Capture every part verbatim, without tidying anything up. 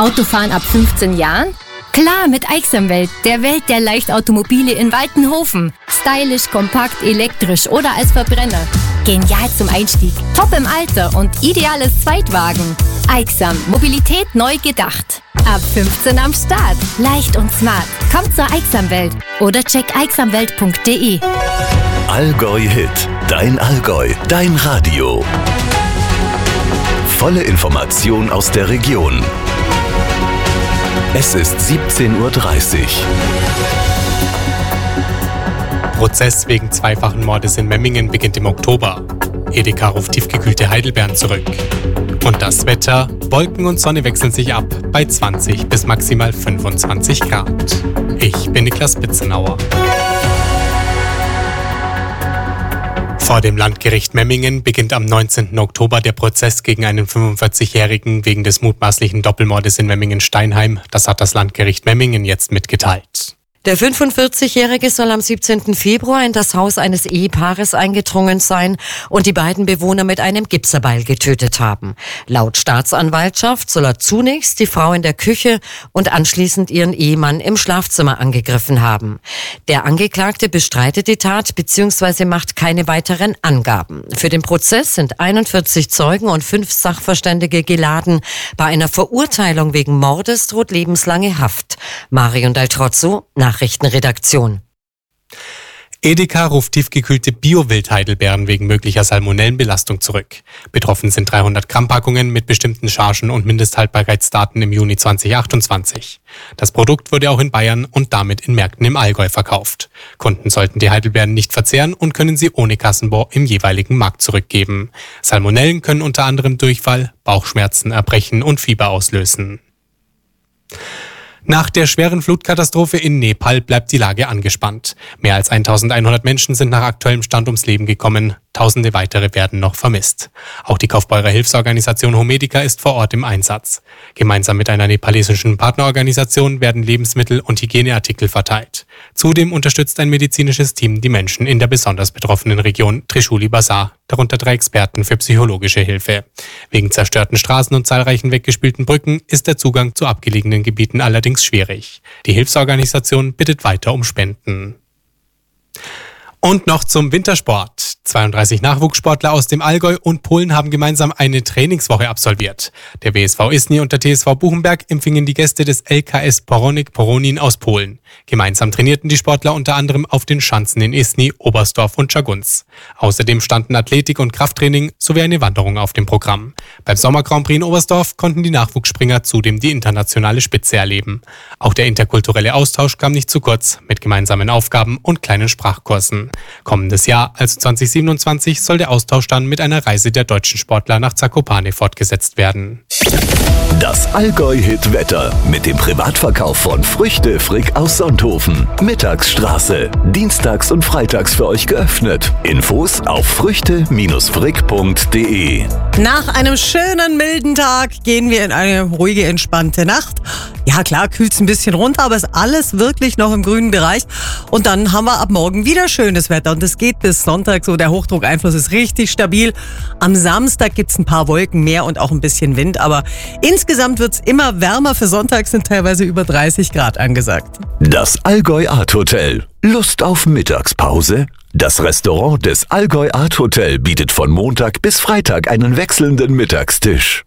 Autofahren ab fünfzehn Jahren? Klar, mit Aixamwelt, der Welt der Leichtautomobile in Waltenhofen. Stylisch, kompakt, elektrisch oder als Verbrenner. Genial zum Einstieg, top im Alter und ideales Zweitwagen. Aixam, Mobilität neu gedacht. Ab fünfzehn am Start, leicht und smart. Kommt zur Aixamwelt oder check aixamwelt punkt de. Allgäu Hit, dein Allgäu, dein Radio. Volle Information aus der Region. Es ist siebzehn Uhr dreißig. Prozess wegen zweifachen Mordes in Memmingen beginnt im Oktober. Edeka ruft tiefgekühlte Heidelbeeren zurück. Und das Wetter, Wolken und Sonne wechseln sich ab bei zwanzig bis maximal fünfundzwanzig Grad. Ich bin Niklas Bitzenauer. Vor dem Landgericht Memmingen beginnt am neunzehnten Oktober der Prozess gegen einen fünfundvierzigjährigen wegen des mutmaßlichen Doppelmordes in Memmingen-Steinheim. Das hat das Landgericht Memmingen jetzt mitgeteilt. Der fünfundvierzig-Jährige soll am siebzehnten Februar in das Haus eines Ehepaares eingedrungen sein und die beiden Bewohner mit einem Gipserbeil getötet haben. Laut Staatsanwaltschaft soll er zunächst die Frau in der Küche und anschließend ihren Ehemann im Schlafzimmer angegriffen haben. Der Angeklagte bestreitet die Tat bzw. macht keine weiteren Angaben. Für den Prozess sind einundvierzig Zeugen und fünf Sachverständige geladen. Bei einer Verurteilung wegen Mordes droht lebenslange Haft. Marion Daltrozzo, Nachrichtenredaktion. Edeka ruft tiefgekühlte Bio-Wild-Heidelbeeren wegen möglicher Salmonellenbelastung zurück. Betroffen sind dreihundert Gramm Packungen mit bestimmten Chargen und Mindesthaltbarkeitsdaten im Juni zweitausendachtundzwanzig. Das Produkt wurde auch in Bayern und damit in Märkten im Allgäu verkauft. Kunden sollten die Heidelbeeren nicht verzehren und können sie ohne Kassenbon im jeweiligen Markt zurückgeben. Salmonellen können unter anderem Durchfall, Bauchschmerzen, Erbrechen und Fieber auslösen. Nach der schweren Flutkatastrophe in Nepal bleibt die Lage angespannt. Mehr als eintausendeinhundert Menschen sind nach aktuellem Stand ums Leben gekommen. Tausende weitere werden noch vermisst. Auch die Kaufbeurer Hilfsorganisation Homedica ist vor Ort im Einsatz. Gemeinsam mit einer nepalesischen Partnerorganisation werden Lebensmittel und Hygieneartikel verteilt. Zudem unterstützt ein medizinisches Team die Menschen in der besonders betroffenen Region Trishuli Bazaar, darunter drei Experten für psychologische Hilfe. Wegen zerstörten Straßen und zahlreichen weggespülten Brücken ist der Zugang zu abgelegenen Gebieten allerdings schwierig. Die Hilfsorganisation bittet weiter um Spenden. Und noch zum Wintersport. zweiunddreißig Nachwuchssportler aus dem Allgäu und Polen haben gemeinsam eine Trainingswoche absolviert. Der W S V Isny und der T S V Buchenberg empfingen die Gäste des L K S Poronik Poronin aus Polen. Gemeinsam trainierten die Sportler unter anderem auf den Schanzen in Isny, Oberstdorf und Schagunz. Außerdem standen Athletik- und Krafttraining sowie eine Wanderung auf dem Programm. Beim Sommer Grand Prix in Oberstdorf konnten die Nachwuchsspringer zudem die internationale Spitze erleben. Auch der interkulturelle Austausch kam nicht zu kurz, mit gemeinsamen Aufgaben und kleinen Sprachkursen. Kommendes Jahr, also zweitausendsiebenundzwanzig, soll der Austausch dann mit einer Reise der deutschen Sportler nach Zakopane fortgesetzt werden. Das Allgäu-Hit-Wetter mit dem Privatverkauf von Früchte Frick aus Sonthofen. Mittagsstraße. Dienstags und freitags für euch geöffnet. Infos auf früchte frick punkt de. Nach einem schönen, milden Tag gehen wir in eine ruhige, entspannte Nacht. Ja klar, kühlt es ein bisschen runter, aber ist alles wirklich noch im grünen Bereich. Und dann haben wir ab morgen wieder schönes Wetter. Und es geht bis Sonntag so. Der Hochdruckeinfluss ist richtig stabil. Am Samstag gibt es ein paar Wolken mehr und auch ein bisschen Wind. Aber insgesamt wird es immer wärmer. Für Sonntag sind teilweise über dreißig Grad angesagt. Das Allgäu Art Hotel. Lust auf Mittagspause? Das Restaurant des Allgäu Art Hotel bietet von Montag bis Freitag einen wechselnden Mittagstisch.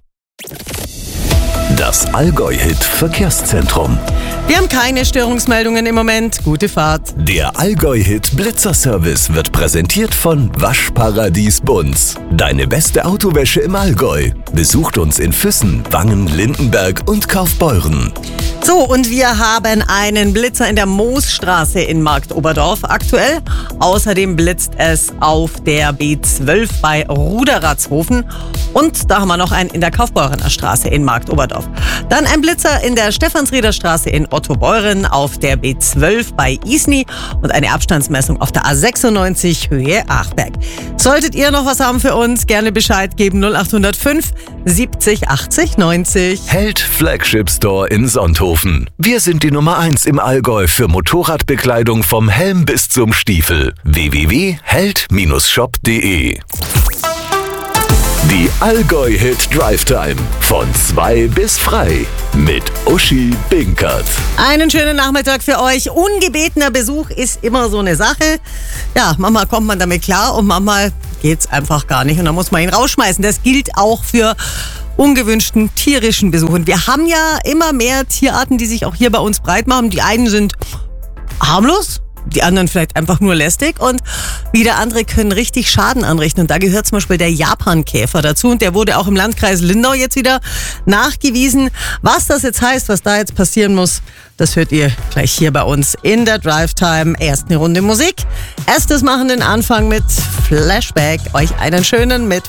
Das Allgäu-Hit Verkehrszentrum. Wir haben keine Störungsmeldungen im Moment. Gute Fahrt. Der Allgäu-Hit Blitzerservice wird präsentiert von Waschparadies Bunz. Deine beste Autowäsche im Allgäu. Besucht uns in Füssen, Wangen, Lindenberg und Kaufbeuren. So, und wir haben einen Blitzer in der Moosstraße in Marktoberdorf aktuell. Außerdem blitzt es auf der B zwölf bei Ruderatshofen. Und da haben wir noch einen in der Kaufbeurener Straße in Marktoberdorf. Dann ein Blitzer in der Stephansrieder Straße in Ottobeuren auf der B zwölf bei Isny und eine Abstandsmessung auf der A sechsundneunzig Höhe Achberg. Solltet ihr noch was haben für uns, gerne Bescheid geben. null acht null fünf siebzig achtzig neunzig. Held Flagship Store in Sonthofen. Wir sind die Nummer eins im Allgäu für Motorradbekleidung vom Helm bis zum Stiefel. w w w punkt held Bindestrich shop punkt de Die Allgäu-Hit Drive Time. Von zwei bis frei. Mit Uschi Binkert. Einen schönen Nachmittag für euch. Ungebetener Besuch ist immer so eine Sache. Ja, manchmal kommt man damit klar und manchmal geht's einfach gar nicht. Und dann muss man ihn rausschmeißen. Das gilt auch für ungewünschten tierischen Besuch. Und wir haben ja immer mehr Tierarten, die sich auch hier bei uns breit machen. Die einen sind harmlos, die anderen vielleicht einfach nur lästig und wieder andere können richtig Schaden anrichten. Und da gehört zum Beispiel der Japankäfer dazu und der wurde auch im Landkreis Lindau jetzt wieder nachgewiesen. Was das jetzt heißt, was da jetzt passieren muss, das hört ihr gleich hier bei uns in der Drive Time. Erst eine Runde Musik. Erstes machen den Anfang mit Flashback. Euch einen schönen mit